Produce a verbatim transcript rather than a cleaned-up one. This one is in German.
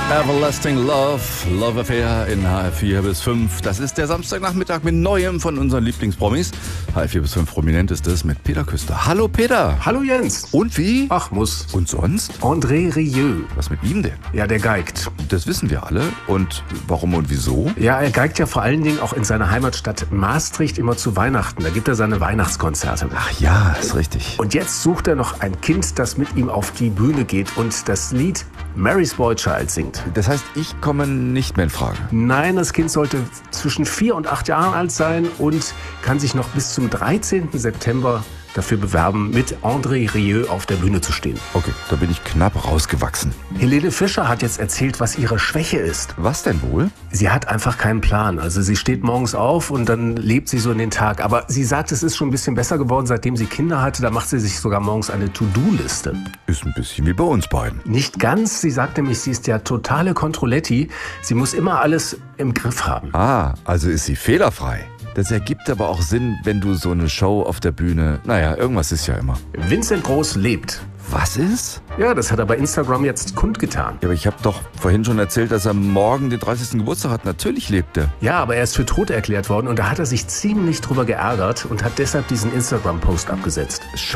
Everlasting Love, Love Affair in H R vier bis fünf. Das ist der Samstagnachmittag mit Neuem von unseren Lieblingspromis. H R vier bis fünf Prominent ist es mit Peter Küster. Hallo Peter. Hallo Jens. Und wie? Ach, muss. Und sonst? André Rieu. Was mit ihm denn? Ja, der geigt. Das wissen wir alle. Und warum und wieso? Ja, er geigt ja vor allen Dingen auch in seiner Heimatstadt Maastricht immer zu Weihnachten. Da gibt er seine Weihnachtskonzerte. Ach ja, ist richtig. Und jetzt sucht er noch ein Kind, das mit ihm auf die Bühne geht und das Lied Mary's Boy Child singt. Das heißt, ich komme nicht mehr in Frage. Nein, das Kind sollte zwischen vier und acht Jahren alt sein und kann sich noch bis zum dreizehnten September dafür bewerben, mit André Rieu auf der Bühne zu stehen. Okay, da bin ich knapp rausgewachsen. Helene Fischer hat jetzt erzählt, was ihre Schwäche ist. Was denn wohl? Sie hat einfach keinen Plan. Also sie steht morgens auf und dann lebt sie so in den Tag. Aber sie sagt, es ist schon ein bisschen besser geworden, seitdem sie Kinder hatte. Da macht sie sich sogar morgens eine To-Do-Liste. Ist ein bisschen wie bei uns beiden. Nicht ganz. Sie sagt nämlich, sie ist ja totale Controletti. Sie muss immer alles im Griff haben. Ah, also ist sie fehlerfrei. Das ergibt aber auch Sinn, wenn du so eine Show auf der Bühne... Naja, irgendwas ist ja immer. Vincent Groß lebt. Was ist? Ja, das hat er bei Instagram jetzt kundgetan. Ja, aber ich habe doch vorhin schon erzählt, dass er morgen den dreißigsten Geburtstag hat. Natürlich lebt er. Ja, aber er ist für tot erklärt worden und da hat er sich ziemlich drüber geärgert und hat deshalb diesen Instagram-Post abgesetzt.